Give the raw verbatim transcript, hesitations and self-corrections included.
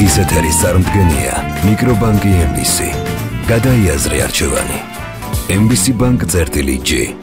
დღის ეთერის წარმდგენია მიკრობანკი ემ ბი სი. გადაიაზრე არჩევანი. ემ ბი სი ბანკ წერტილი ჯი.